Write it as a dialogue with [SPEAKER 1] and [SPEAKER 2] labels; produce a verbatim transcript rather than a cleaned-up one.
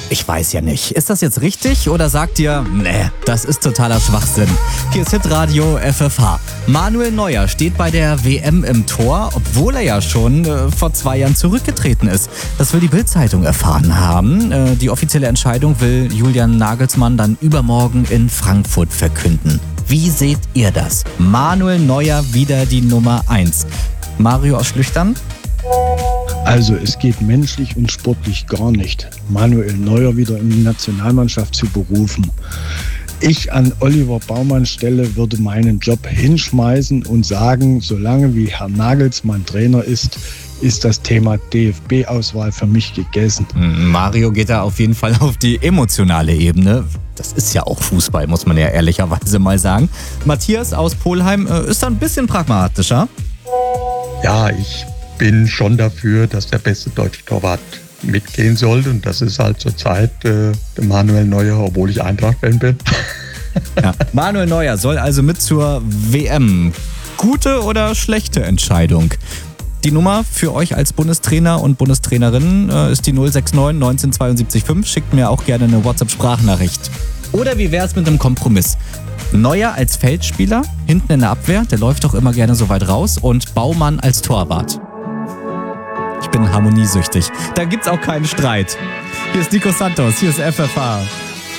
[SPEAKER 1] Ich weiß ja nicht. Ist das jetzt richtig oder sagt ihr, nee, das ist totaler Schwachsinn? Hier ist Hitradio F F H. Manuel Neuer steht bei der W M im Tor, obwohl er ja schon äh, vor zwei Jahren zurückgetreten ist. Das will die Bild-Zeitung erfahren haben. Äh, die offizielle Entscheidung will Julian Nagelsmann dann übermorgen in Frankfurt verkünden. Wie seht ihr das? Manuel Neuer wieder die Nummer eins. Mario aus Schlüchtern?
[SPEAKER 2] Also es geht menschlich und sportlich gar nicht, Manuel Neuer wieder in die Nationalmannschaft zu berufen. Ich an Oliver Baumanns Stelle würde meinen Job hinschmeißen und sagen, solange wie Herr Nagelsmann Trainer ist, ist das Thema D F B-Auswahl für mich gegessen.
[SPEAKER 1] Mario geht da auf jeden Fall auf die emotionale Ebene. Das ist ja auch Fußball, muss man ja ehrlicherweise mal sagen. Matthias aus Polheim äh, ist da ein bisschen pragmatischer.
[SPEAKER 3] Ja, ich bin schon dafür, dass der beste deutsche Torwart mitgehen sollte. Und das ist halt zurzeit äh, der Manuel Neuer, obwohl ich Eintracht-Fan bin.
[SPEAKER 1] Ja. Manuel Neuer soll also mit zur W M. Gute oder schlechte Entscheidung? Die Nummer für euch als Bundestrainer und Bundestrainerin äh, ist die null sechs neun neunzehn zweiundsiebzig fünf. Schickt mir auch gerne eine WhatsApp-Sprachnachricht. Oder wie wäre es mit einem Kompromiss? Neuer als Feldspieler, hinten in der Abwehr, der läuft doch immer gerne so weit raus, und Baumann als Torwart. Ich bin harmoniesüchtig. Da gibt's auch keinen Streit. Hier ist Nico Santos, hier ist F F H.